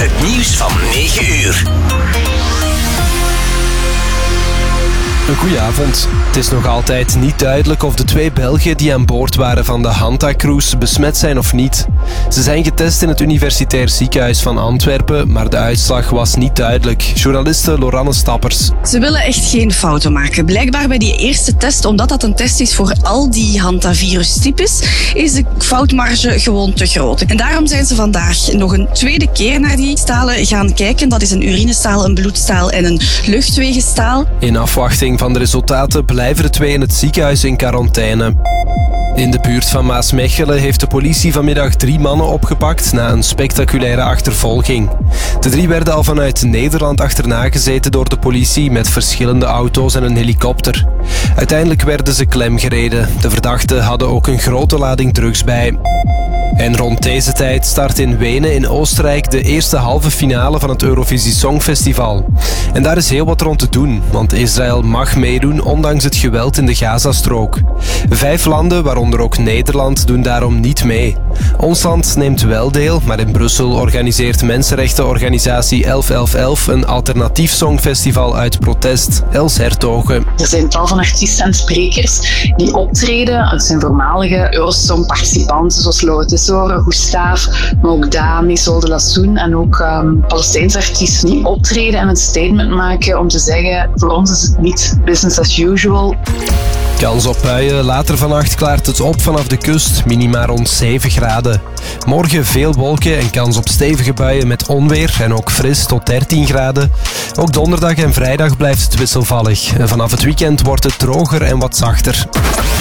Het nieuws van 9 uur. Een goeie avond. Het is nog altijd niet duidelijk of de 2 Belgen die aan boord waren van de Hanta-cruise besmet zijn of niet. Ze zijn getest in het Universitair Ziekenhuis van Antwerpen, maar de uitslag was niet duidelijk. Journaliste Loranne Stappers. Ze willen echt geen fouten maken. Blijkbaar bij die eerste test, omdat dat een test is voor al die Hanta-virustypes, is de foutmarge gewoon te groot. En daarom zijn ze vandaag nog een tweede keer naar die stalen gaan kijken. Dat is een urinestaal, een bloedstaal en een luchtwegenstaal. In afwachting van de resultaten blijven de 2 in het ziekenhuis in quarantaine. In de buurt van Maasmechelen heeft de politie vanmiddag 3 mannen opgepakt na een spectaculaire achtervolging. De 3 werden al vanuit Nederland achterna gezeten door de politie met verschillende auto's en een helikopter. Uiteindelijk werden ze klemgereden. De verdachten hadden ook een grote lading drugs bij. En rond deze tijd start in Wenen in Oostenrijk de eerste halve finale van het Eurovisie Songfestival. En daar is heel wat rond te doen, want Israël mag meedoen ondanks het geweld in de Gazastrook. 5 landen, waaronder ook Nederland, doen daarom niet mee. Ons land neemt wel deel, maar in Brussel organiseert mensenrechtenorganisatie 1111 een alternatief songfestival uit protest. Els Hertogen. Er zijn tal van artiesten en sprekers die optreden. Het zijn voormalige Eurosong-participanten zoals Laure Tesoro, Gustave, maar ook Daan, Isolde Lassoen en ook Palestijnse artiesten die optreden en een statement maken om te zeggen: voor ons is het niet business as usual. Kans op buien. Later vannacht klaart het op vanaf de kust, minima rond 7 graden. Morgen veel wolken en kans op stevige buien met onweer en ook fris tot 13 graden. Ook donderdag en vrijdag blijft het wisselvallig. En vanaf het weekend wordt het droger en wat zachter.